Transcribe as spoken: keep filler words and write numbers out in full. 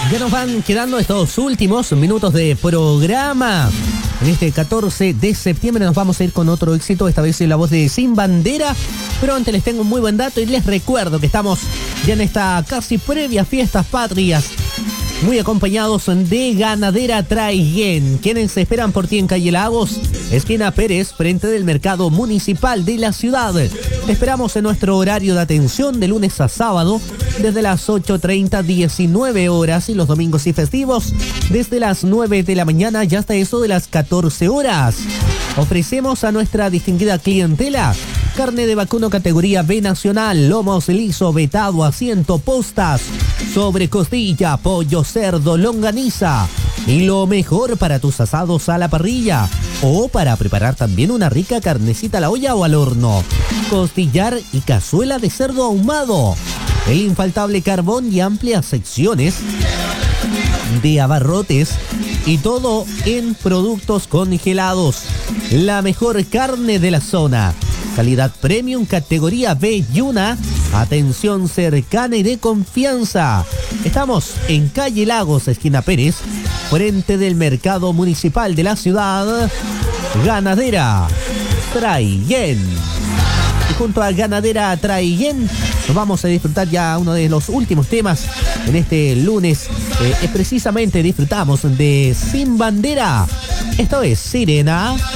Ya nos van quedando estos últimos minutos de programa. En este catorce de septiembre nos vamos a ir con otro éxito, esta vez en la voz de Sin Bandera. Pero antes les tengo un muy buen dato y les recuerdo que estamos ya en esta casi previa fiestas patrias, muy acompañados de Ganadera Traiguén, quienes se esperan por ti en calle Lagos, esquina Pérez, frente del mercado municipal de la ciudad. Te esperamos en nuestro horario de atención de lunes a sábado, desde las ocho treinta, diecinueve horas, y los domingos y festivos desde las nueve de la mañana y hasta eso de las catorce horas. Ofrecemos a nuestra distinguida clientela carne de vacuno categoría B nacional, lomos liso, vetado, asiento, postas, sobre costilla, pollo, cerdo, longaniza y lo mejor para tus asados a la parrilla o para preparar también una rica carnecita a la olla o al horno. Costillar y cazuela de cerdo ahumado, el infaltable carbón y amplias secciones de abarrotes y todo en productos congelados. La mejor carne de la zona, calidad premium categoría B y una atención cercana y de confianza. Estamos en calle Lagos, esquina Pérez, frente del mercado municipal de la ciudad. Ganadera Traiguén. Y junto a Ganadera Traiguén nos vamos a disfrutar ya uno de los últimos temas en este lunes. Eh, precisamente disfrutamos de Sin Bandera. Esto es Sirena.